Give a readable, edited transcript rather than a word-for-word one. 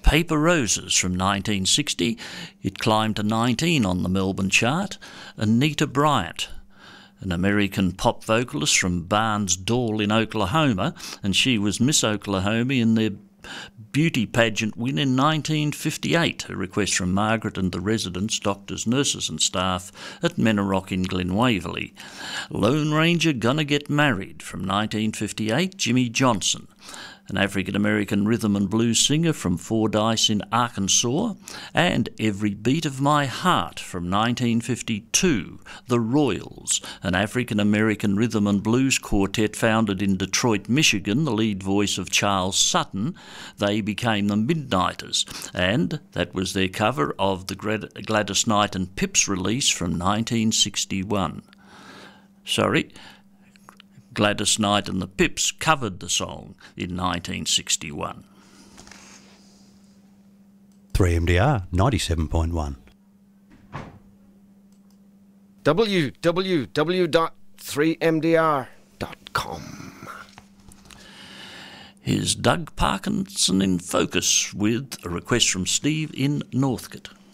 Paper Roses from 1960. It climbed to 19 on the Melbourne chart. Anita Bryant, an American pop vocalist from Barnes-Dall in Oklahoma, and she was Miss Oklahoma in their beauty pageant win in 1958, a request from Margaret and the residents, doctors, nurses and staff at Menorock in Glen Waverley. Lone Ranger Gonna Get Married from 1958, Jimmy Johnson, an African-American rhythm and blues singer from Fordyce in Arkansas, and Every Beat of My Heart from 1952, The Royals, an African-American rhythm and blues quartet founded in Detroit, Michigan, the lead voice of Charles Sutton. They became the Midnighters, and that was their cover of the Gladys Knight and Pips release from 1961. Gladys Knight and the Pips covered the song in 1961. 3MDR 97.1. www.3mdr.com. Here's Doug Parkinson in Focus with a request from Steve in Northcote.